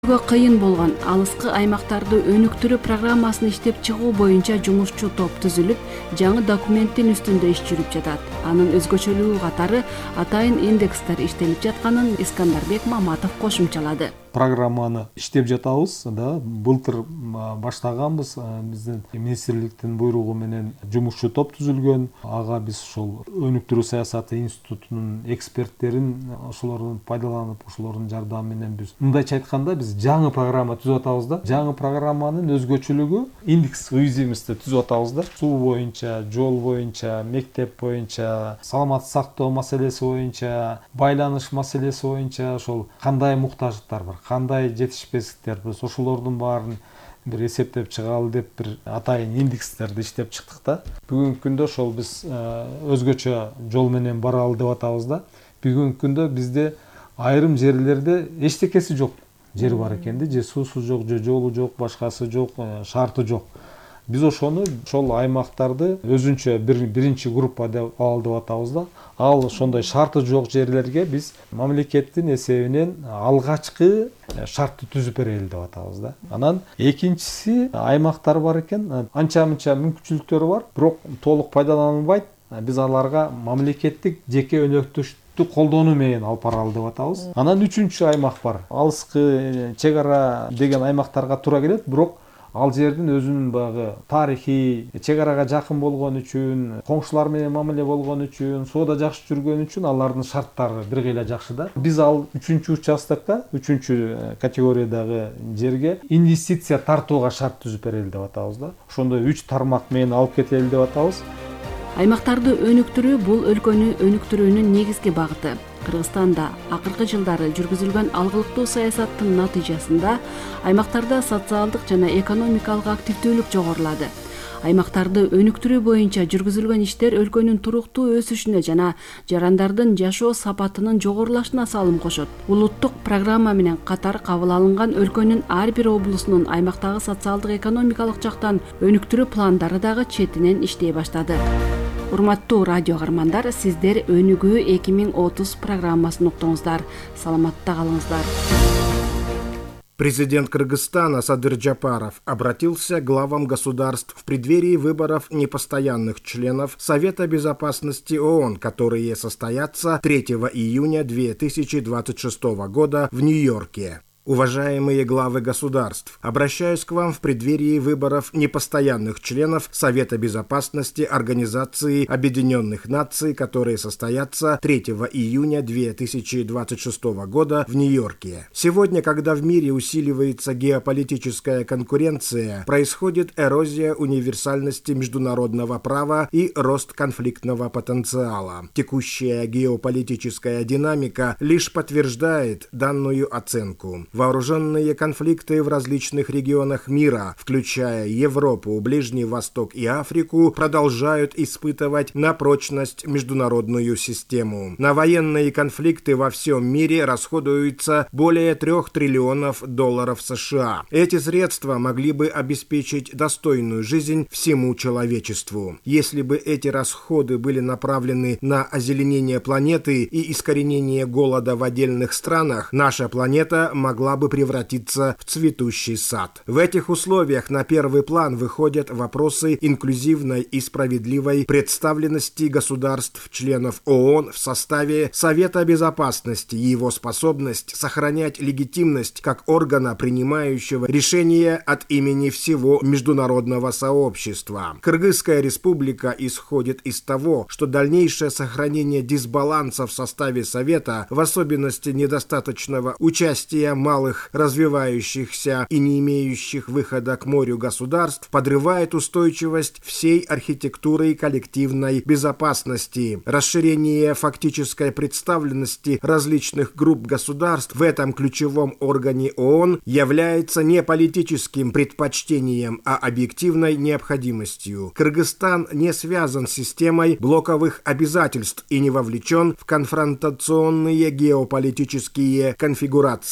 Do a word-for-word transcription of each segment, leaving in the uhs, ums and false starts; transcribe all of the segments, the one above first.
Кыйын болгон алыскы аймактарды өнүктүрүү программасын иштеп чыгуу боюнча жумушчу топ түзүлүп, жаңы документтин үстүндө иш жүрүп жатат. Анын өзгөчөлүгү катары атайын индекстер иштелип жатканын Искандарбек Маматов кошумчалады. Программаны иштеп жатабыз, да, былтыр баштаганбыз. Биздин министрликтин буйругу менен жумушчу топ түзүлгөн. Ага биз ошол өнүктүрүү саясаты институтунун эксперттерин ошолордун пайдаланып, ошолордун жардамы менен биз мындайча айтканда биз жаңы программа түзүп атабыз да. Жаңы программанын өзгөчөлүгү индекс уязвимости түзүп атабыз да. Суу боюнча, жол боюнча, мектеп боюнча, саламатты сактоо маселеси боюнча, байланыш маселеси боюнча ошол кандай муктаждыктар бар, кандай жетишпестиктер, биз ошолордун баарын бир эсептеп чыгалы деп бир атайын индекстерди иштеп чыктык да. Бүгүнкү күндө ошол биз өзгөчө жол менен баралы деп атабыз да. Бүгүнкү күндө бизде айрым жерлерде эчтекеси жок жер бар экен да, же суусу жок, же жолу жок, башкасы жок, шарты жок. Биз ошону ошол аймактарды өзүнчө бир биринчи группа деп алалы деп атабыз да. Ал ошондой шарты жок жерлерге биз мамлекеттин эсебинен алгачкы шартты түзүп берели деп атабыз да. Анан экинчиси аймактар бар экен, анча-мынча мүмкүнчүлүктөрү бар, бирок толук пайдаланылбайт. Биз аларга мамлекеттик жеке өнөктөштүктү колдонуу менен алып баралы деп атабыз. Анан үчүнчү аймак бар. Алыскы чек ара деген аймактарга туура келет, бирок ал жердин өзүнүн багы тарихи, чек арага жакын болгон үчүн, коңшулар менен мамиле болгон үчүн, соода жакшы жүргөн үчүн алардын шарттары бир кыйла жакшы да. Биз ал үчүнчү участокко, үчүнчү категориядагы жерге инвестиция тартууга шарт түзүп берели деп атабыз да. Ошондой үч тармак менен алып кетели деп атабыз. Аймактарды өнүктүрүү бул өлкөнү өнүктүрүүнүн негизги багыты. Кыргызстанда акыркы жылдары жүргүзүлгөн алгылыктуу саясаттын натыйжасында аймактарда социалдык жана экономикалык активдүүлүк жогорулады. Аймактарды өнүктүрүү боюнча жүргүзүлгөн иштер өлкөнүн туруктуу өсүшүнө жана жарандардын жашоо сапатынын жогорулашына салым кошот. Улуттук программа менен катар кабыл алынган өлкөнүн ар бир облусунун аймактагы социалдык экономикалык жактан өнүктүрүү пландары дагы четинен иштей баштады. Урматтуу радио каармандар, сиздер Өнүгүү эки миң отуз программасын уктуңуздар. Саламатта калыңыздар. Президент Кыргызстана Садыр Джапаров обратился к главам государств в преддверии выборов непостоянных членов Совета Безопасности ООН, которые состоятся третьего июня две тысячи двадцать шестого года в Нью-Йорке. Уважаемые главы государств, обращаюсь к вам в преддверии выборов непостоянных членов Совета Безопасности Организации Объединенных Наций, которые состоятся третьего июня две тысячи двадцать шестого года в Нью-Йорке. Сегодня, когда в мире усиливается геополитическая конкуренция, происходит эрозия универсальности международного права и рост конфликтного потенциала. Текущая геополитическая динамика лишь подтверждает данную оценку. Вооруженные конфликты в различных регионах мира, включая Европу, Ближний Восток и Африку, продолжают испытывать на прочность международную систему. На военные конфликты во всем мире расходуется более трех триллионов долларов США. Эти средства могли бы обеспечить достойную жизнь всему человечеству. Если бы эти расходы были направлены на озеленение планеты и искоренение голода в отдельных странах, наша планета могла могла бы превратиться в цветущий сад. В этих условиях на первый план выходят вопросы инклюзивной и справедливой представленности государств-членов ООН в составе Совета Безопасности и его способность сохранять легитимность как органа, принимающего решения от имени всего международного сообщества. Кыргызская республика исходит из того, что дальнейшее сохранение дисбаланса в составе Совета, в особенности недостаточного участия малых, развивающихся и не имеющих выхода к морю государств, подрывает устойчивость всей архитектуры коллективной безопасности. Расширение фактической представленности различных групп государств в этом ключевом органе ООН является не политическим предпочтением, а объективной необходимостью. Кыргызстан не связан с системой блоковых обязательств и не вовлечен в конфронтационные геополитические конфигурации.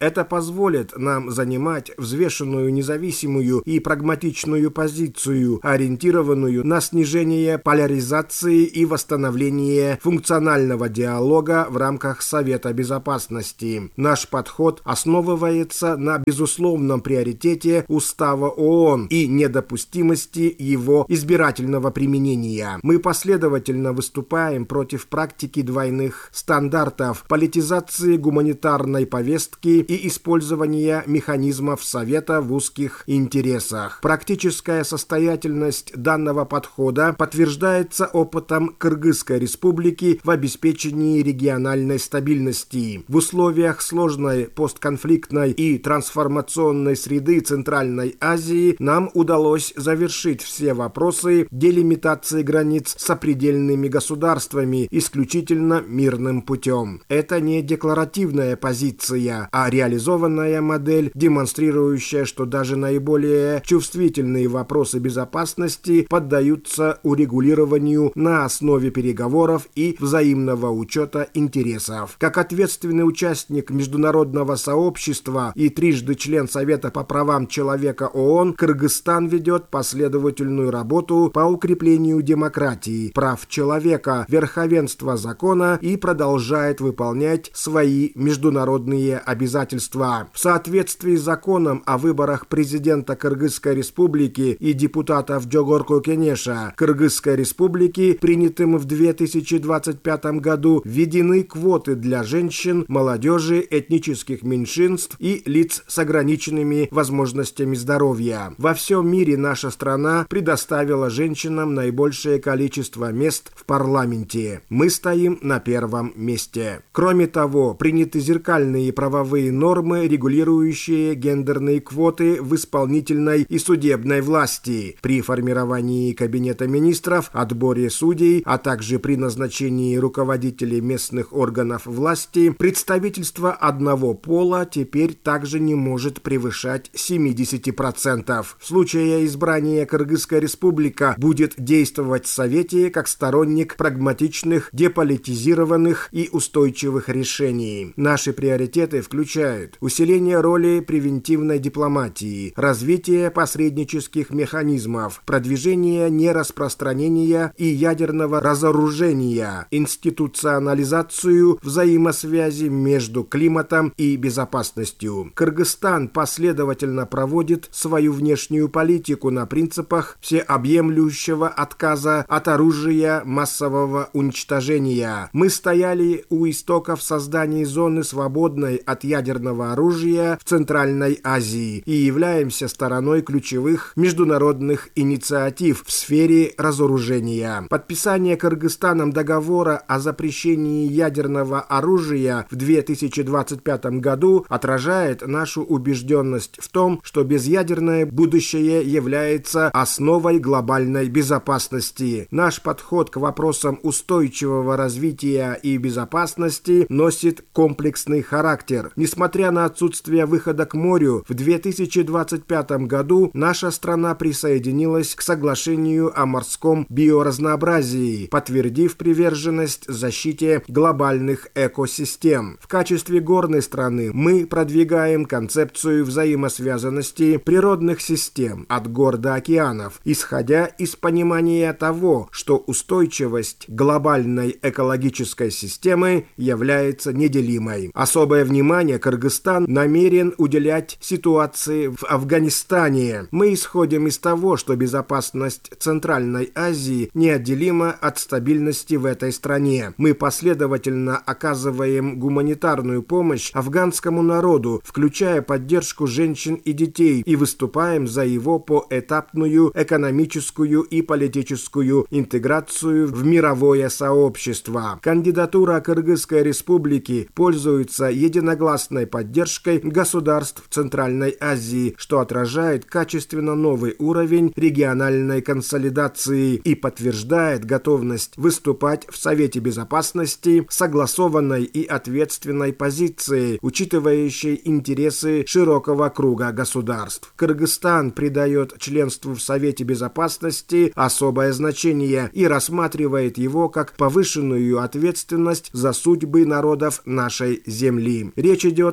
Это позволит нам занимать взвешенную, независимую и прагматичную позицию, ориентированную на снижение поляризации и восстановление функционального диалога в рамках Совета Безопасности. Наш подход основывается на безусловном приоритете Устава ООН и недопустимости его избирательного применения. Мы последовательно выступаем против практики двойных стандартов, политизации гуманитарной повестки и использования механизмов Совета в узких интересах. Практическая состоятельность данного подхода подтверждается опытом Кыргызской Республики в обеспечении региональной стабильности. В условиях сложной постконфликтной и трансформационной среды Центральной Азии нам удалось завершить все вопросы делимитации границ с сопредельными государствами исключительно мирным путем. Это не декларативная позиция, а реализованная модель, демонстрирующая, что даже наиболее чувствительные вопросы безопасности поддаются урегулированию на основе переговоров и взаимного учета интересов. Как ответственный участник международного сообщества и трижды член Совета по правам человека ООН, Кыргызстан ведет последовательную работу по укреплению демократии, прав человека, верховенства закона и продолжает выполнять свои международные обязательства. В соответствии с законом о выборах президента Кыргызской Республики и депутатов Жогорку Кенеша Кыргызской Республики, принятым в две тысячи двадцать пятом году, введены квоты для женщин, молодежи, этнических меньшинств и лиц с ограниченными возможностями здоровья. Во всем мире наша страна предоставила женщинам наибольшее количество мест в парламенте. Мы стоим на первом месте. Кроме того, приняты зеркальные правовые нормы, регулирующие гендерные квоты в исполнительной и судебной власти при формировании Кабинета министров, отборе судей, а также при назначении руководителей местных органов власти. Представительство одного пола теперь также не может превышать семьдесят процентов. В случае избрания Кыргызская Республика будет действовать в Совете как сторонник прагматичных, деполитизированных и устойчивых решений. Наши приоритеты включают усиление роли превентивной дипломатии, развитие посреднических механизмов, продвижение нераспространения и ядерного разоружения, институционализацию взаимосвязи между климатом и безопасностью. Кыргызстан последовательно проводит свою внешнюю политику на принципах всеобъемлющего отказа от оружия массового уничтожения. Мы стояли у истоков создания зоны, свободной от ядерного оружия в Центральной Азии, и являемся стороной ключевых международных инициатив в сфере разоружения. Подписание Кыргызстаном договора о запрещении ядерного оружия в две тысячи двадцать пятом году отражает нашу убежденность в том, что безъядерное будущее является основой глобальной безопасности. Наш подход к вопросам устойчивого развития и безопасности носит комплексный характер. Несмотря на отсутствие выхода к морю, в две тысячи двадцать пятом году наша страна присоединилась к соглашению о морском биоразнообразии, подтвердив приверженность защите глобальных экосистем. В качестве горной страны мы продвигаем концепцию взаимосвязанности природных систем от гор до океанов, исходя из понимания того, что устойчивость глобальной экологической системы является неделимой. Особое внимание Кыргызстан намерен уделять ситуации в Афганистане. Мы исходим из того, что безопасность Центральной Азии неотделима от стабильности в этой стране. Мы последовательно оказываем гуманитарную помощь афганскому народу, включая поддержку женщин и детей, и выступаем за его поэтапную экономическую и политическую интеграцию в мировое сообщество. Кандидатура Кыргызской Республики пользуется единогласной поддержкой государств Центральной Азии, что отражает качественно новый уровень региональной консолидации и подтверждает готовность выступать в Совете Безопасности согласованной и ответственной позицией, учитывающей интересы широкого круга государств. Кыргызстан придает членству в Совете Безопасности особое значение и рассматривает его как повышенную ответственность за судьбы народов нашей земли. Речь идет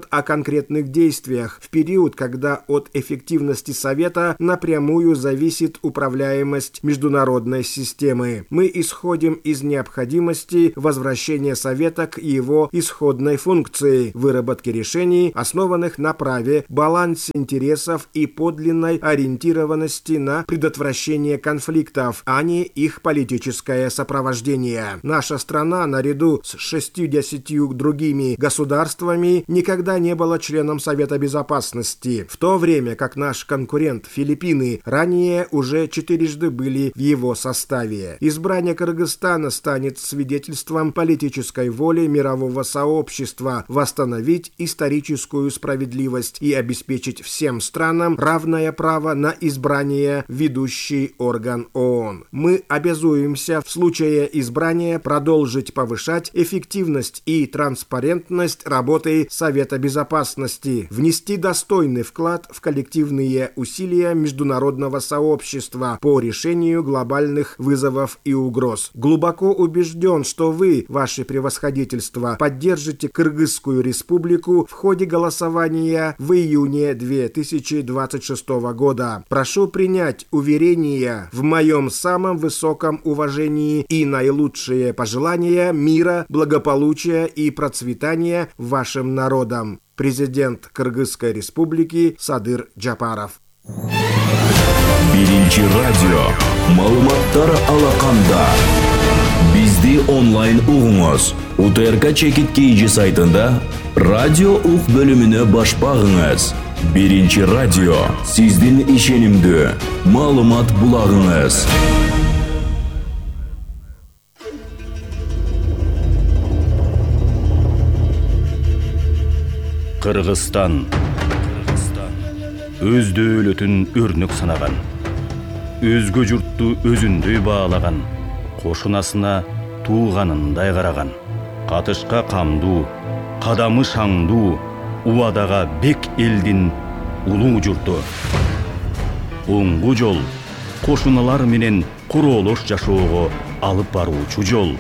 идет о конкретных действиях в период, когда от эффективности Совета напрямую зависит управляемость международной системы. Мы исходим из необходимости возвращения Совета к его исходной функции – выработки решений, основанных на праве, балансе интересов и подлинной ориентированности на предотвращение конфликтов, а не их политическое сопровождение. Наша страна, наряду с шестьюдесятью другими государствами, никогда не была членом Совета Безопасности, в то время как наш конкурент Филиппины ранее уже четырежды были в его составе. Избрание Кыргызстана станет свидетельством политической воли мирового сообщества восстановить историческую справедливость и обеспечить всем странам равное право на избрание ведущий орган ООН. Мы обязуемся в случае избрания продолжить повышать эффективность и транспарентность работы Совета Безопасности, внести достойный вклад в коллективные усилия международного сообщества по решению глобальных вызовов и угроз. Глубоко убежден, что вы, ваше превосходительство, поддержите Кыргызскую республику в ходе голосования в июне две тысячи двадцать шестого года. Прошу принять уверения в моем самом высоком уважении и наилучшие пожелания мира, благополучия и процветания вашим народам. Президент Кыргызской республики Садыр Джапаров. Биринчи радио. Малыматтар алаканда. Бизди онлайн угуңуз. УТРК Чекит Кейджи сайтында радио ук бөлүмүнө баш багыңыз. Биринчи радио. Сиздин ишенимдүү маалымат булагыңыз. Кыргызстан өз дөөлөтүн өрнөк санаган, өзгө журтту өзүндөй баалаган, кошунасына тууганындай караган, катышка камдуу, кадамы шаңдуу, убадага бек элдин улуу журту. Оңгу жол, кошуналар менен куроолош жашоого алып баруучу жол.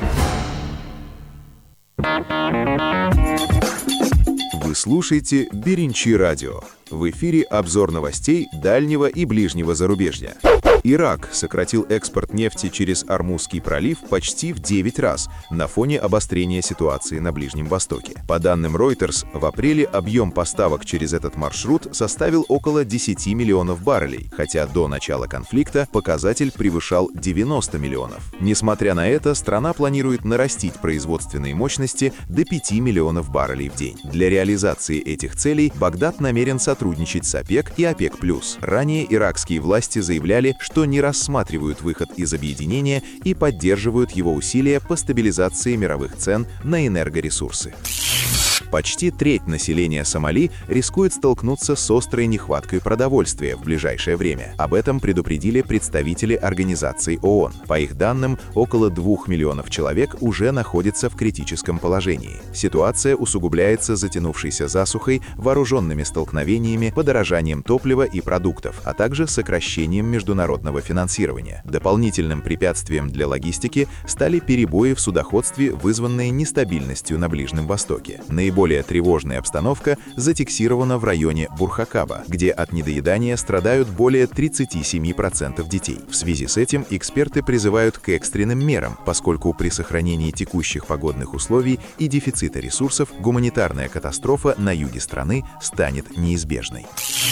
Вы слушаете Биринчи радио. В эфире обзор новостей дальнего и ближнего зарубежья. Ирак сократил экспорт нефти через Ормузский пролив почти в девять раз на фоне обострения ситуации на Ближнем Востоке. По данным Reuters, в апреле объем поставок через этот маршрут составил около десяти миллионов баррелей, хотя до начала конфликта показатель превышал девяносто миллионов. Несмотря на это, страна планирует нарастить производственные мощности до пяти миллионов баррелей в день. Для реализации этих целей Багдад намерен сотрудничать с ОПЕК и ОПЕК+. Ранее иракские власти заявляли, что что не рассматривают выход из объединения и поддерживают его усилия по стабилизации мировых цен на энергоресурсы. Почти треть населения Сомали рискует столкнуться с острой нехваткой продовольствия в ближайшее время. Об этом предупредили представители организаций ООН. По их данным, около двух миллионов человек уже находятся в критическом положении. Ситуация усугубляется затянувшейся засухой, вооруженными столкновениями, подорожанием топлива и продуктов, а также сокращением международного финансирования. Дополнительным препятствием для логистики стали перебои в судоходстве, вызванные нестабильностью на Ближнем Востоке. Наиболее тревожная обстановка зафиксирована в районе Бурхакаба, где от недоедания страдают более тридцати семи процентов детей. В связи с этим эксперты призывают к экстренным мерам, поскольку при сохранении текущих погодных условий и дефицита ресурсов гуманитарная катастрофа на юге страны станет неизбежной.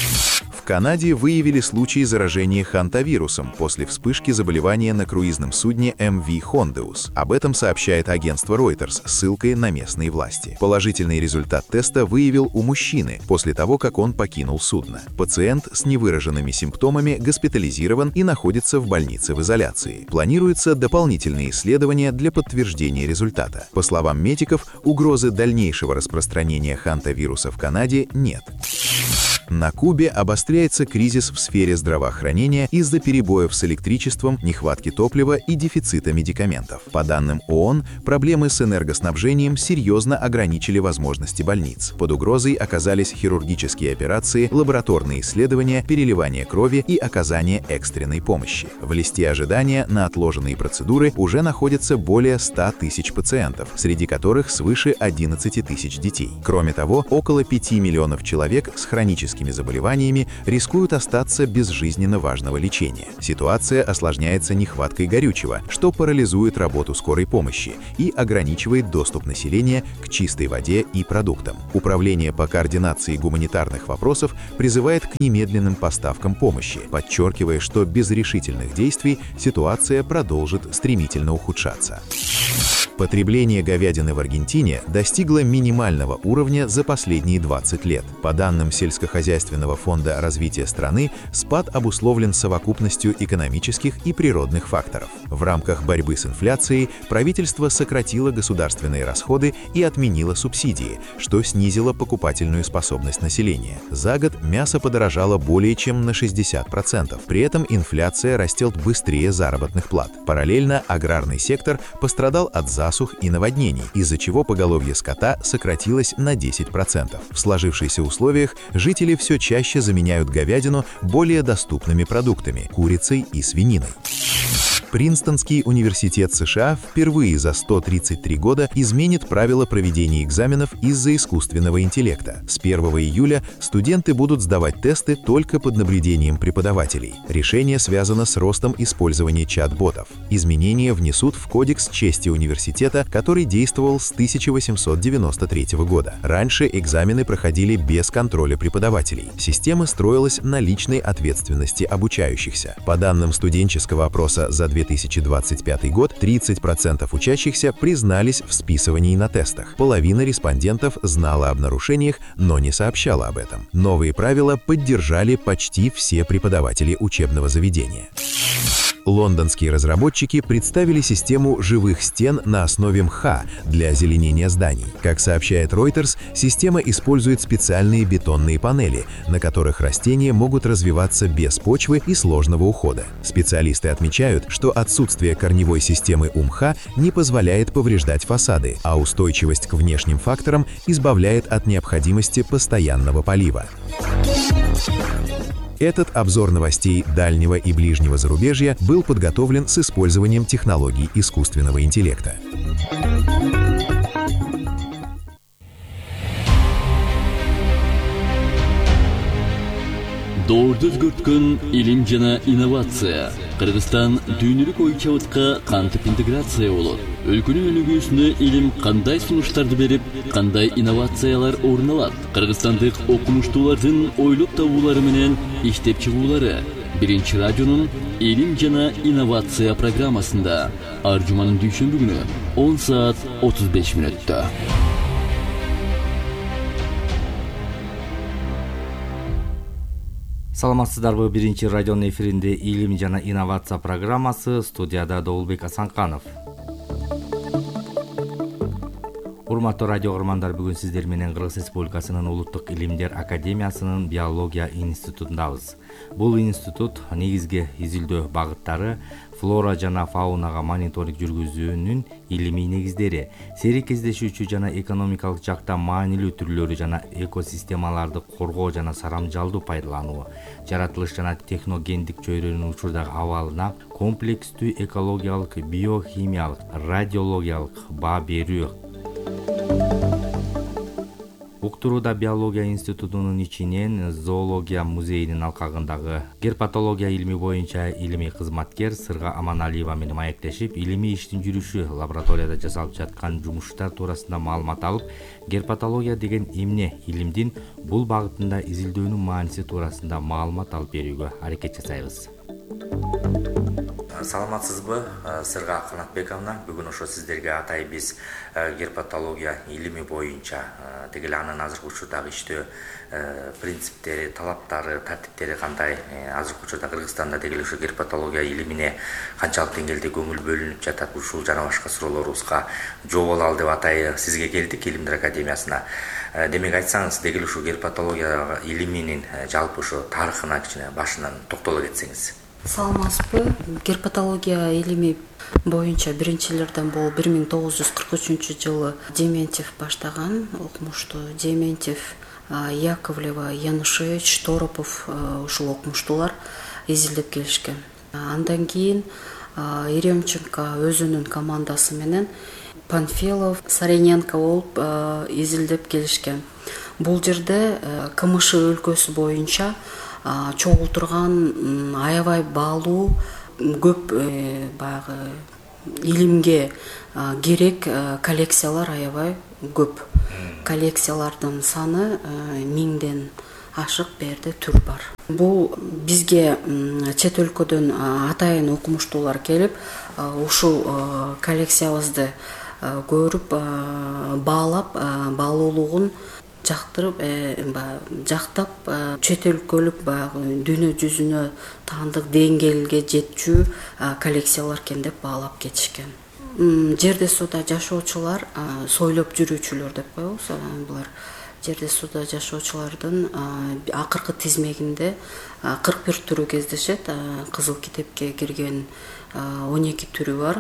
В Канаде выявили случай заражения хантавирусом после вспышки заболевания на круизном судне эм ви Hondeus. Об этом сообщает агентство Reuters с ссылкой на местные власти. Положительный результат теста выявил у мужчины после того, как он покинул судно. Пациент с невыраженными симптомами госпитализирован и находится в больнице в изоляции. Планируются дополнительные исследования для подтверждения результата. По словам медиков, угрозы дальнейшего распространения хантавируса в Канаде нет. На Кубе обостряется кризис в сфере здравоохранения из-за перебоев с электричеством, нехватки топлива и дефицита медикаментов. По данным ООН, проблемы с энергоснабжением серьезно ограничили возможности больниц. Под угрозой оказались хирургические операции, лабораторные исследования, переливание крови и оказание экстренной помощи. В листе ожидания на отложенные процедуры уже находится более ста тысяч пациентов, среди которых свыше одиннадцати тысяч детей. Кроме того, около пяти миллионов человек с хроническими заболеваниями рискуют остаться без жизненно важного лечения. Ситуация осложняется нехваткой горючего, что парализует работу скорой помощи и ограничивает доступ населения к чистой воде и продуктам. Управление по координации гуманитарных вопросов призывает к немедленным поставкам помощи, подчеркивая, что без решительных действий ситуация продолжит стремительно ухудшаться. Потребление говядины в Аргентине достигло минимального уровня за последние двадцать лет. По данным сельскохозяйственного фонда развития страны, спад обусловлен совокупностью экономических и природных факторов. В рамках борьбы с инфляцией правительство сократило государственные расходы и отменило субсидии, что снизило покупательную способность населения. За год мясо подорожало более чем на шестьдесят процентов. При этом инфляция растет быстрее заработных плат. Параллельно аграрный сектор пострадал от засух и наводнений, из-за чего поголовье скота сократилось на десять процентов. В сложившихся условиях жители все чаще заменяют говядину более доступными продуктами – курицей и свининой. Принстонский университет США впервые за сто тридцать три года изменит правила проведения экзаменов из-за искусственного интеллекта. С первого июля студенты будут сдавать тесты только под наблюдением преподавателей. Решение связано с ростом использования чат-ботов. Изменения внесут в Кодекс чести университета, который действовал с тысяча восемьсот девяносто третьего года. Раньше экзамены проходили без контроля преподавателей. Система строилась на личной ответственности обучающихся. По данным студенческого опроса за две тысячи двадцать пятый год, тридцать процентов учащихся признались в списывании на тестах. Половина респондентов знала об нарушениях, но не сообщала об этом. Новые правила поддержали почти все преподаватели учебного заведения. Лондонские разработчики представили систему живых стен на основе мха для озеленения зданий. Как сообщает Reuters, система использует специальные бетонные панели, на которых растения могут развиваться без почвы и сложного ухода. Специалисты отмечают, что отсутствие корневой системы у мха не позволяет повреждать фасады, а устойчивость к внешним факторам избавляет от необходимости постоянного полива. Этот обзор новостей дальнего и ближнего зарубежья был подготовлен с использованием технологий искусственного интеллекта. Doğruda özgürtkün ilim jana innovatsiya. Kırgızstan dünyülük oyçabıtka kantip integratsiya olur. Өлкөнүн өнүгүүсүнө илим кандай сунуштарды берип, кандай инновациялар орун алат? Кыргызстандык окумуштуулардын ойлоп табуулары менен иштеп чыгуулары Биринчи радионун Илим жана инновация программасында ар жуманын дүйшөмбү күнү он саат отуз беш мүнөттө. Саламатсыздарбы, биринчи радионун эфиринде Илим жана инновация программасы, студияда Доолбек Асанканов. Урматтуу радио көрөрмандар, бүгүн сиздер менен Кыргыз Республикасынын Улуттук Илимдер Академиясынын биология институтундабыз. Бул институт негизги изилдөө багыттары флора жана фаунага мониторинг жүргүзүүнүн илимий негиздери, серик кездешүүчү жана экономикалык жактан маанилүү түрлөрү жана экосистемаларды коргоо жана сарамжалдуу пайдалануу, жаратылыш жана техногендик чөйрөнүн учурдагы абалына комплекстүү экологиялык, биохимиялык, радиологиялык баа берүү. Уктурууда биология институтунун ичинен зоология музейинин алкагындагы герпатология илими боюнча илимий кызматкер Сырга Аманалиева менен маектешип, илимий иштин жүрүшү, лабораторияда жасалып жаткан жумуштар туурасында маалымат алып, герпатология деген эмне, илимдин бул багытында изилдөөнүн мааниси туурасында маалымат алып берүүгө аракет жасайбыз. Саламатсызбы, Сырга Канатбековна. Бүгүн ошо сиздерге атай биз герпатология илими боюнча тегеле анын азыркы учурдагы иштөө принциптери, талаптары, тартиптери кандай, азыркы учурда Кыргызстанда дегеле ошо герпатология илимине канчалык деңгээлде көңүл бөлүнүп жатат, ушул жана башка суроолорубузга жооп алалы деп атай сизге келдик Илимдер Академиясына. Демек айтсаңыз дегил ушу герпатология илиминин жалпы ушу тарыхына кичине башынан токтоло кетсеңиз. Саламатсызбы? Герпатология илими боюнча биринчилерден бул бир миң тогуз жүз кырк үчүнчү жылы Дементьев баштаган окумушту. Дементьев, Яковлева, Янушевич, Торопов ушул окумуштуулар изилдеп келишкен. Андан кийин Еремченко өзүнүн командасы менен Панфилов, Сарененко болуп изилдеп келишкен. Бул жерде КМШ өлкөсү боюнча чогултурган аябай баалуу көп баягы илимге керек коллекциялар аябай көп. Коллекциялардын саны миңден ашык берде түр бар. Бул бизге чет өлкөдөн атайын окумуштуулар келип, ушул коллекциябызды көрүп, баалап, баалуулугун жактырып, жактап, чет өлкөлүк баягы дүйнө жүзүнө таандык деңгээлге жетчү коллекциялар экен деп баалап кетишкен. Жерде сууда жашоочулар, сойлоп жүрүүчүлөр деп коебуз. Булар жерде сууда жашоочулардын акыркы тизмегинде кырк бир түрү кездешет. Кызыл китепке кирген он эки түрү бар.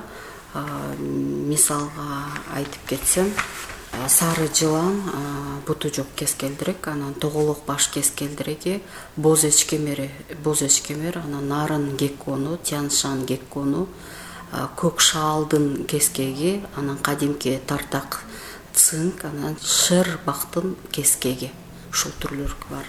Мисалга айтып кетсем, сары жылан, буту жок кескелдирек, анан тоголок баш кескелдиреги, боз эчкемери, боз эчкемер, анан нарын геккону, тяншан геккону, көк шаалдын кескеги, анан кадимки тартак цинк, анан шер бактын кескеги. Ушул түрлөр бар.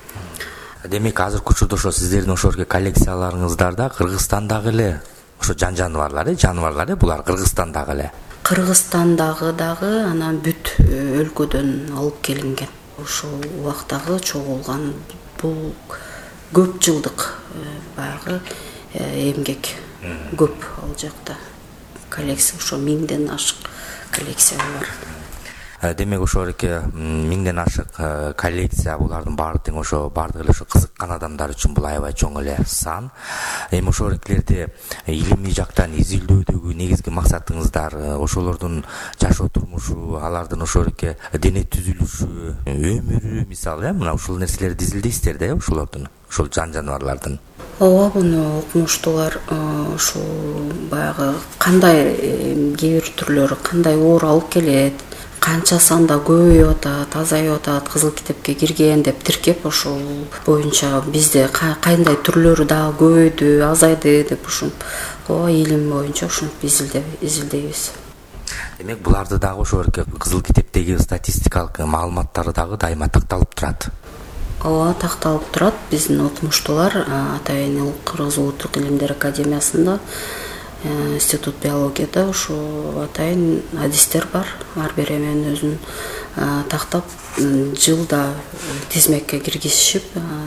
Демек азыркы учурда ошо сиздердин ошо коллекцияларыңыздарда Кыргызстандагы эле ошо жан жаныбарлар, жаныбарлар булар Кыргызстандагы эле. Кыргызстандагы дагы анан бүт өлкөдөн алып келинген. Ошол убактагы чогулган бул көп жылдык баягы эмгек көп ал жакта. Коллекция ошо миңден ашык коллекция бар. Демек ошо эке миңден ашык коллекция, булардын баары тең ошо баардыгы эле ошо кызыккан адамдар үчүн бул аябай чоң эле сан. Эми ошо эклерде илимий жактан изилдөөдөгү негизги максатыңыздар, ошолордун жашоо турмушу, алардын ошо эке дене түзүлүшү, өмүрү, мисалы, мына ушул нерселерди изилдейсиздер да, ошолордун, ошол жан жаныбарлардын. Ооба, муну окумуштуулар ушул баягы кандай кээ бир түрлөрү кандай оор алып келет, канча санда көбөйүп атат, азайып атат, кызыл китепке кирген деп тиркеп, ошол боюнча бизде кандай түрлөрү дагы көбөйдү, азайды деп ушинтип, ооба, илим боюнча ушинтип изилдейбиз. Демек буларды дагы ошо кызыл китептеги статистикалык маалыматтары дагы дайыма такталып турат. Ооба, такталып турат. Биздин окумуштуулар атайын Кыргыз Улуттук илимдер академиясында, институт биологияда ушу атайын адистер бар. Ар бир эмени өзүн тактап, жылда тизмекке киргизишип,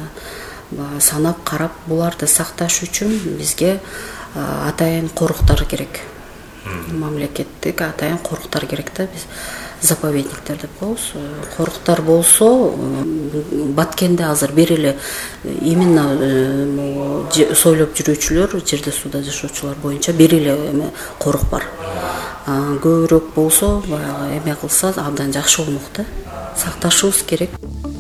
санап карап, буларды сакташ үчүн бизге атайын коруктар керек. Мамлекеттик атайын коруктар керек да, биз заповедниктер деп коебуз. Коруктар болсо, Баткенде азыр бир эле именно сойлоп жүрүүчүлөр, жерде сууда жашоочулар боюнча бир эле корук бар. Көбүрөөк болсо, баягы эме кылса абдан жакшы болмок да. Сакташыбыз керек.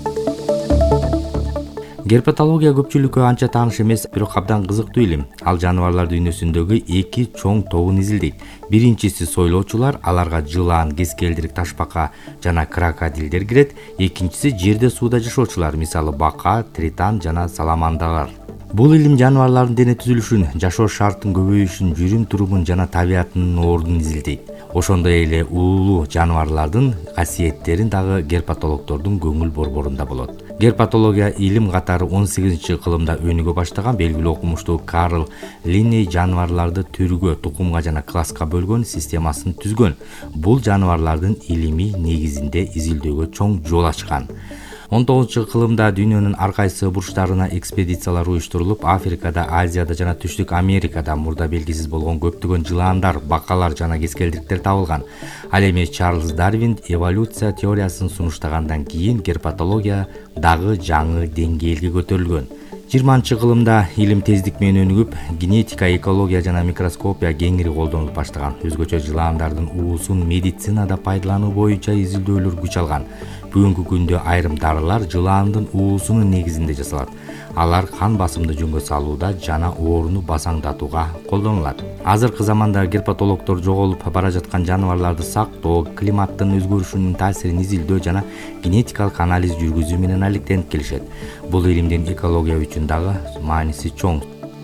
Герпатология көпчүлүккө анча тааныш эмес, бирок абдан кызыктуу илим. Ал жаныбарлар дүйнөсүндөгү эки чоң тобун изилдейт. Биринчиси сойлоочулар, аларга жылан, кескелдирик, ташбака жана крокодилдер кирет. Экинчиси жерде сууда жашоочулар, мисалы бака, тритан жана саламандралар. Бул илим жаныбарлардын дене түзүлүшүн, жашоо шартын көбөйүшүн, жүрүм турумун жана табиятынын ордун изилдейт. Ошондой эле улуу жаныбарлардын касиеттерин дагы герпатологдордун көңүл борборунда болот. Герпатология илим катары он сегизинчи кылымда өнүгө баштаган белгилүү окумуштуу Карл Линней жаныбарларды түргө, тукумга жана класска бөлгөн системасын түзгөн. Бул жаныбарлардын илимий негизинде изилдөөгө чоң жол ачкан. он тогузунчу кылымда дүйнөнүн ар кайсы бурчтарына экспедициялар уюштурулуп, Африкада, Азияда жана Түштүк Америкада мурда белгисиз болгон көптөгөн жыландар, бакалар жана кескелдиктер табылган. Ал эми Чарльз Дарвин эволюция теориясын сунуштагандан кийин герпатология дагы жаңы деңгээлге көтөрүлгөн. жыйырманчы кылымда илим тездик менен өнүгүп, генетика, экология жана микроскопия кеңири колдонулуп баштаган. Өзгөчө жыландардын уусун медицинада пайдалануу боюнча изилдөөлөр күч алган. Бүгүнкү күндө айрым дарылар жылаандын уусунун негизинде жасалат. Алар кан басымды жөнгө салууда жана ооруну басаңдатууга колдонулат. Азыркы заманда герпатологдор жоголуп бара жаткан жаныбарларды сактоо, климаттын өзгөрүшүнүн таасирин изилдөө жана генетикалык анализ жүргүзүү менен алектенип келишет. Бул илимдин экология үчүн дагы мааниси чоң.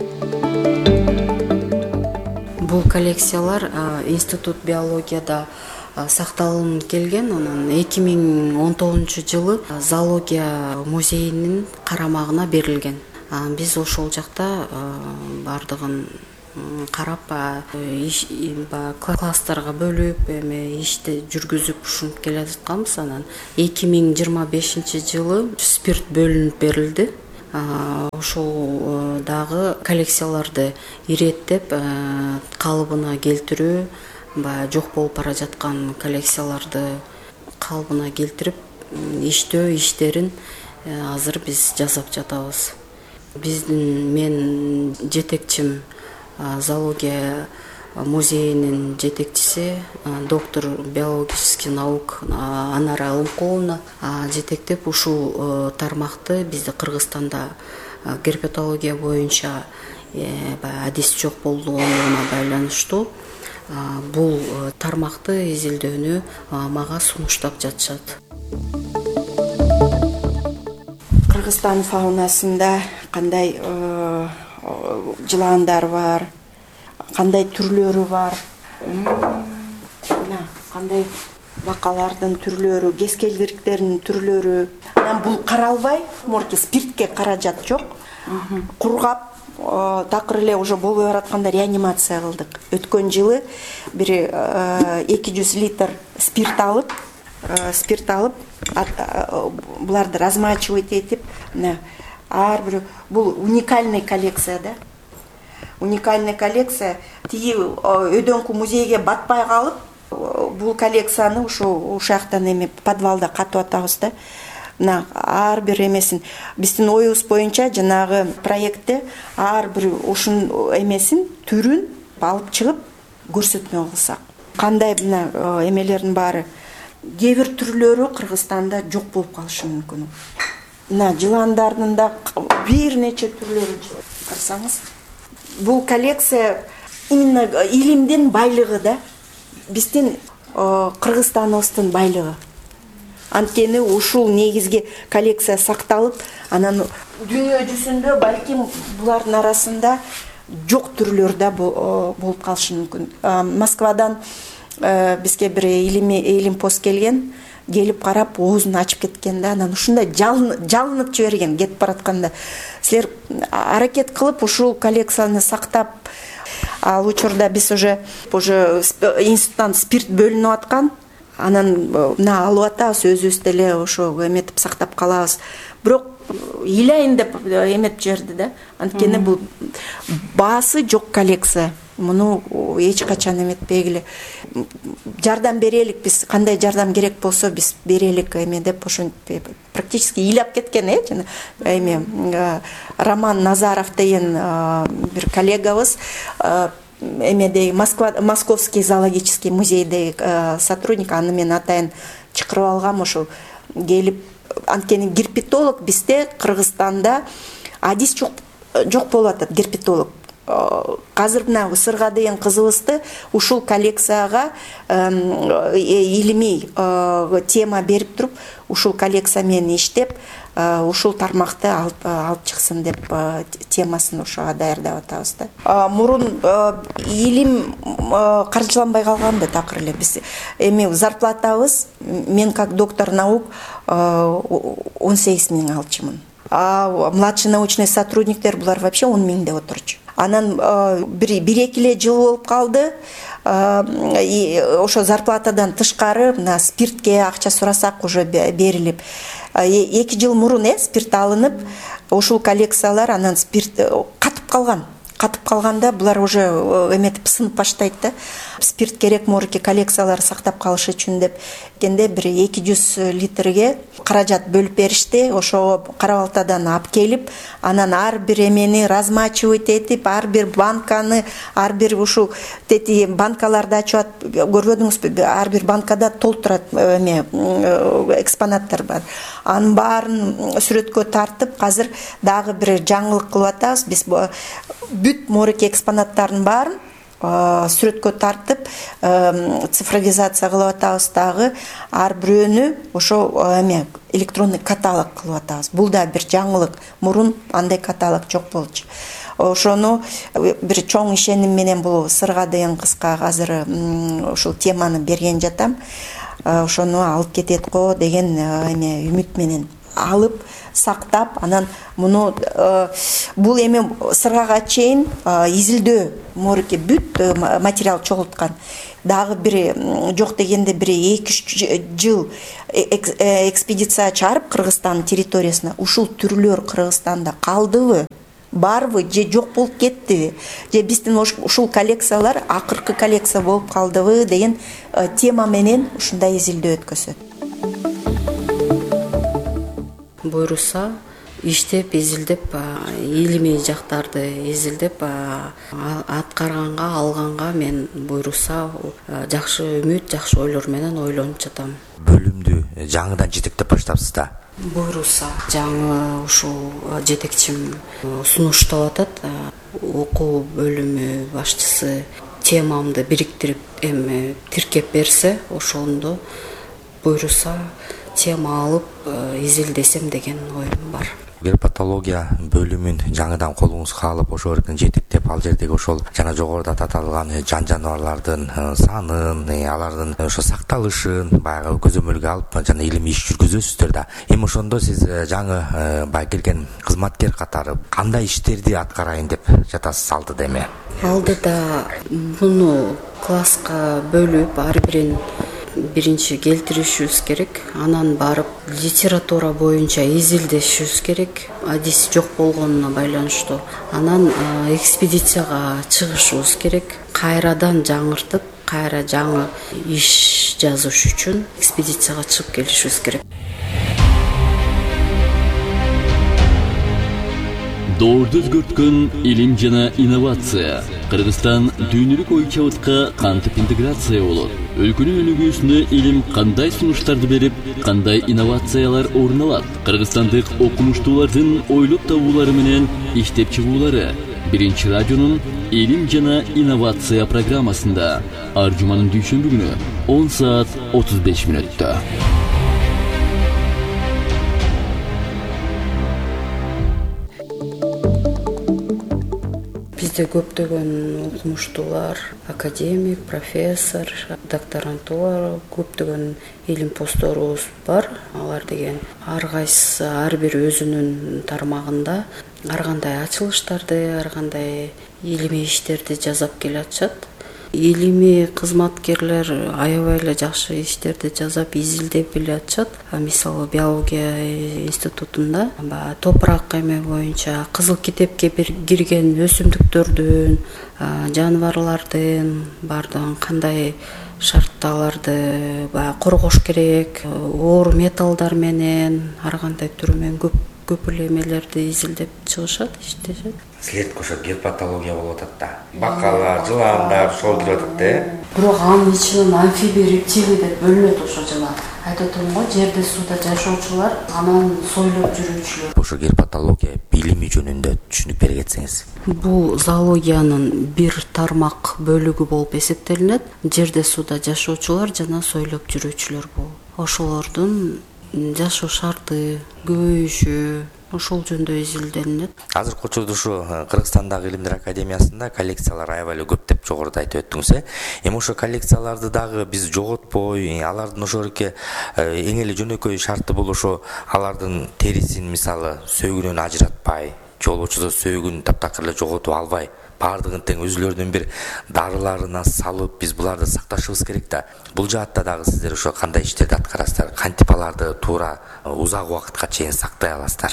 Бул коллекциялар Институт биологияда сакталынып келген. Анан эки миң он тогузунчу жылы зоология музейинин карамагына берилген. Биз ошол жакта бардыгын карап, класстарга бөлүп, эме ишти жүргүзүп ушинтип келе жатканбыз. Анан эки миң жыйырма бешинчи жылы спирт бөлүнүп берилди. Ошол дагы коллекцияларды иреттеп, калыбына келтирүү, жок болуп бара жаткан коллекцияларды калыбына келтирип, иштөө иштерин азыр биз жасап жатабыз. Биздин мен жетекчим зоология музейинин жетекчиси доктор биологических наук Анара Алымкуловна жетектеп ушул тармакты бизде Кыргызстанда герпетология боюнча адис жок болгонуна байланыштуу бул тармакты изилдөөнү мага сунуштап жатышат. Кыргызстан фаунасында кандай жылаандар бар, кандай түрлөрү бар, кандай бакалардын түрлөрү, кескелдириктердин түрлөрү. Анан бул каралбай, мурки спиртке каражат жок. Кургап, такыр эле уже болбой баратканда реанимация кылдык. Өткөн жылы бир эки жүз литр спирт алып, спирт алып, буларды размачивать этип, ар бир бул уникальный коллекция да. Уникальный коллекция. Тиги өйдөңкү музейге батпай калып, бул коллекцияны ушул ушактан эме подвалда катып атабыз да. Мына ар бир эмесин биздин оюбуз боюнча жанагы проектте ар бир ушун эмесин түрүн алып чыгып көрсөтмө кылсак. Кандай мына эмелердин баары кээ бир түрлөрү Кыргызстанда жок болуп калышы мүмкүн. Мына жылаандардын да бир нече түрлөрү карасаңыз. Бул коллекция именно илимдин байлыгы да. Биздин Кыргызстаныбыздын байлыгы. Анткени ушул негизги коллекция сакталып, анан дүйнө жүзүндө балким булардын арасында жок түрлөр да болуп калышы мүмкүн. Москвадан бизге бир илим пост келген, келип карап оозун ачып кеткен да, анан ушундай жалынып жиберген кетип баратканда. Силер аракет кылып ушул коллекцияны сактап, ал учурда биз уже уже институттан спирт бөлүнүп аткан. Анан мына алып атабыз, өзүбүз деле ошо эметип сактап калабыз. Бирок ыйлайын деп эметип жиберди да. Анткени бул баасы жок коллекция. Муну эч качан эметпегиле. Жардам берелик биз, кандай жардам керек болсо биз берелик эме деп ошентип практически ыйлап кеткен э жана эме Роман Назаров деген бир коллегабыз эмедеги Москва Московский зоологический музейдеги сотрудник, аны мен атайын чакырып алгам, ошол келип, анткени герпетолог бизде Кыргызстанда адис жок жок болуп атат герпетолог. Казыр мына ысырга деген кызыбызды ушул коллекцияга илимий тема берип туруп, ушул коллекция менен иштеп, ушул тармакты алып чыксын деп темасын ошого даярдап атабыз да. Мурун илим каржыланбай калган да такыр эле. Биз эми зарплатабыз, мен как доктор наук он сегиз миң алчумун. А младший научный сотрудниктер булар вообще он миңде отурчу. Анан бир эки эле жыл болуп калды. Ошо зарплатадан тышкары мына спиртке акча сурасак уже берилип. эки жыл мурун э спирт алынып, ушул коллекциялар анан спирт катып калган. катып калганда булар уже эметип сынып баштайт да. Спирт керек морки коллекциялар сактап калыш үчүн деп кенде бир эки жүз литрге каражат бөлүп беришти. Ошо кара балтадан алып келип, анан ар бир эмени размачивать этип, ар бир банканы, ар бир ушул тети банкаларды ачып, көрбөдүңүзбү? Ар бир банкада толтурат эме экспонаттар бар. Анын баарын сүрөткө тартып, азыр дагы бир жаңылык кылып атабыз. Биз бүт морки экспонаттардын баарын сүрөткө тартып цифровизация кылып атабыз дагы. Ар бирөөнү ошо эме электронный каталог кылып атабыз. Бул да бир жаңылык. Мурун андай каталог жок болчу. Ошону бир чоң ишеним менен бул сырга деген кызга азыр ушул теманы берген жатам. Ошону алып кетет го деген эме үмүт менен алып сактап, анан муну бул эми сыргага чейин изилдөө морки бүт материал чогулткан. Дагы бир жок дегенде бир эки үч жыл экспедиция чыгарып Кыргызстан территориясына, ушул түрлөр Кыргызстанда калдыбы, барбы же жок болуп кеттиби, же биздин ушул коллекциялар акыркы коллекция болуп калдыбы деген тема менен ушундай изилдөө өткөзөт. Буйруса иштеп, изилдеп, илимий жактарды изилдеп аткарганга, алганга мен буйруса жакшы үмүт, жакшы ойлор менен ойлонуп жатам. Бөлүмдү жаңыдан жетектеп баштапсыз да? Буйруса жаңы ушул жетекчим сунуштап атат. Окуу бөлүмү башчысы темамды бириктирип эми тиркеп берсе, ошондо буйруса тема алып изилдесем деген оюм бар. Герпатология бөлүмүн жаңыдан колуңузга алып, ошо жерден жетектеп, ал жердеги ошол жана жогоруда аталган жан жаныбарлардын санын, алардын ошо сакталышын баягы көзөмөлгө алып, жана илимий иш жүргүзөсүздөр да. Эми ошондо сиз жаңы бай келген кызматкер катары кандай иштерди аткарайын деп жатасыз алдыда эми? Алдыда муну класска бөлүп, ар бирин биринчи келтиришибиз керек, анан барып литература боюнча изилдешибиз керек, адис жок болгонуна байланыштуу. Анан экспедицияга чыгышыбыз керек, кайрадан жаңыртып, кайра жаңы иш жазыш үчүн экспедицияга чыгып келишибиз керек. Доорду өзгөрткөн илим жана инновация. Кыргызстан дүйнөлүк ой-чабытка кантип интеграция болот? Өлкөнүн өнүгүүсүнө илим кандай сунуштарды берип, кандай инновациялар орун алат? Кыргызстандык окумуштуулардын ойлоп табуулары менен иштеп чыгуулары. Биринчи радионун илим жана инновация программасында ар жуманын дүйшөмбү күнү он саат отуз беш мүнөттө. Бизде көптөгөн окумуштуулар, академик, профессор, докторантура, көптөгөн илим постторубуз бар. Алар деген ар кайсысы ар бир өзүнүн тармагында ар кандай ачылыштарды, ар кандай илимий иштерди жасап келатышат. Илимий кызматкерлер аябай эле жакшы иштерди жасап, изилдеп келатышат. Мисалы биология институтунда топурак эме боюнча кызыл китепке кирген өсүмдүктөрдүн, жаныбарлардын бардыгын кандай шартталарды коргош керек, оор металлдар менен ар кандай түрү менен көп көп эле эмелерди изилдеп чыгышат, иштешет. Силердики ошо герпатология болуп атат да. Бакалар, жыландар ошол кирип атат да. Бирок анын ичинен амфибий, рептилий деп бөлүнөт ошо жылан. Айтып атам го, жерде суда жашоочулар, анан сойлоп жүрүүчүлөр. Ошо герпатология билими жөнүндө түшүнүк бере кетсеңиз. Бул зоологиянын бир тармак бөлүгү болуп эсептелинет. Жерде суда жашоочулар жана сойлоп жүрүүчүлөр болуп. Ошолордун жашоо шарты, көбөйүшү ошол жөнүндө изилденет. Азыркы учурда ушу Кыргызстандагы Илимдер академиясында коллекциялар аябай эле көп деп жогоруда айтып өттүңүз, э? Эми ошо коллекцияларды дагы биз жоготпой, алардын ошоке эң эле жөнөкөй шарты бул ошо алардын терисин мисалы сөөгүнөн ажыратпай, же болбочу сөөгүн таптакыр эле жоготуп албай, баардыгын тең өзүлөрүнүн бир дарыларына салып, биз буларды сакташыбыз керек да. Бул жаатта дагы сиздер ошо кандай иштерди аткарасыздар? Кантип аларды туура узак убакытка чейин сактай аласыздар?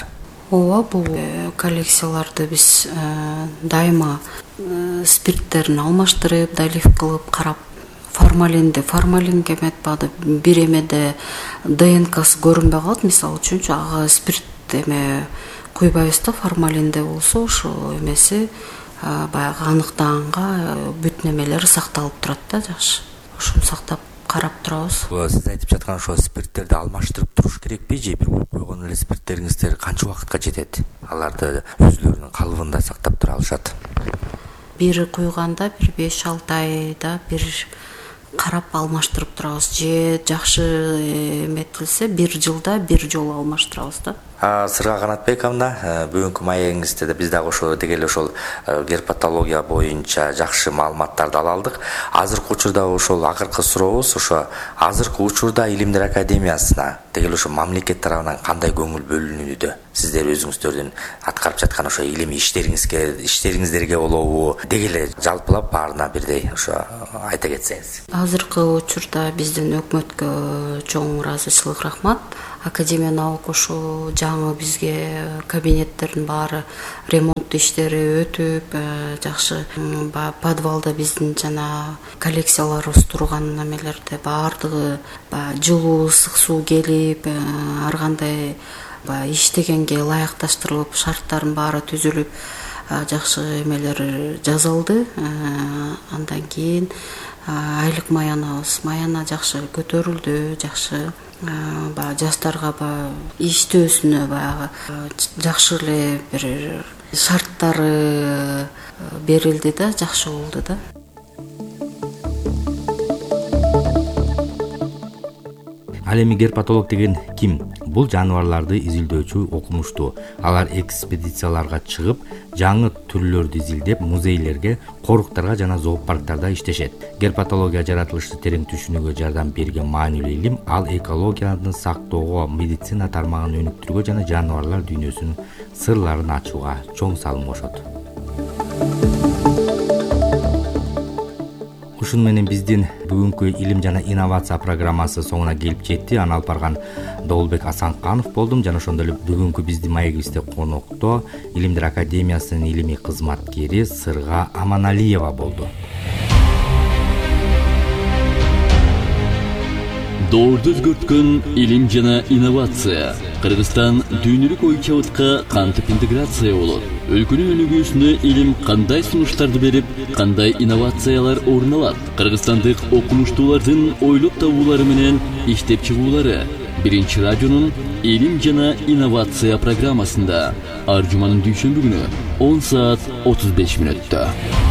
ооба, бул коллекцияларды биз дайыма спирттерин алмаштырып, долив кылып карап, формалинди формалинге эметпады, бир эмеде ДНКсы көрүнбөй калат, мисалы үчүнчү, ага спирт эме куйбайбыз да, формалинде болсо ошол эмеси баягы аныктаганга бүт немелери сакталып турат да, жакшы. Ошону сактап карап турабыз. Сиз айтып жаткан ошо спирттерди алмаштырып туруш керекпи же бир куюп койгон эле спирттериңиздер канча убакытка жетет? Аларды өзүлөрүнүн калыбында сактап тура алышат. Бир куйганда бир беш алты айда бир карап алмаштырып турабыз. Же жакшы эметилсе бир жылда бир жолу алмаштырабыз да. Сырга Канатбековна, бүгүнкү маегиңизде да биз дагы ошо дегеле ошол герпатология боюнча жакшы маалыматтарды ала алдык. Азыркы учурда ошол акыркы сурообуз ошо азыркы учурда Илимдер академиясына дегеле ошо мамлекет тарабынан кандай көңүл бөлүнүүдө? Сиздер өзүңүздөрдүн аткарып жаткан ошо илимий иштериңизге, иштериңиздерге болобу, дегеле жалпылап баарына бирдей ошо айта кетсеңиз. Азыркы учурда биздин өкмөткө чоң ыраазычылык рахмат. Академия наук ошо жаңы бизге кабинеттердин баары ремонт иштери өтүп, жакшы подвалда биздин жана коллекцияларыбыз турган немелерде баардыгы жылуу ысык суу келип, ар кандай иштегенге ылайыкташтырылып, шарттардын баары түзүлүп, жакшы эмелер жасалды. Андан кийин айлык маянабыз, маяна жакшы көтөрүлдү, жакшы жаштарга иштөөсүнө баягы жакшы эле бир шарттары берилди да, жакшы болду да. Ал эми герпатолог деген ким? Бул жаныбарларды изилдөөчү окумуштуу. Алар экспедицияларга чыгып, жаңы түрлөрдү изилдеп, музейлерге, коруктарга жана зоопарктарда иштешет. Герпатология жаратылышты терең түшүнүүгө жардам берген маанилүү илим, ал экологияны сактоого, медицина тармагын өнүктүрүүгө жана жаныбарлар дүйнөсүнүн сырларын ачууга чоң салым кошот. Ушун менен биздин бүгүнкү илим жана инновация программасы соңуна келип жетти. Аны алып барган Доолбек Асанканов болдум жана ошондой эле бүгүнкү биздин маегибизде конокто Илимдер академиясынын илимий кызматкери Сырга Аманалиева болду. Доорду өзгөрткөн илим жана инновация. Кыргызстан дүйнөлүк ой чабытка кантип интеграция болот? Өлкөнүн өнүгүүсүнө илим кандай сунуштарды берип, кандай инновациялар орун алат? Кыргызстандык окумуштуулардын ойлоп табуулары менен иштеп чыгуулары Биринчи радионун илим жана инновация программасында ар жуманын дүйшөмбү күнү он саат отуз беш мүнөттө.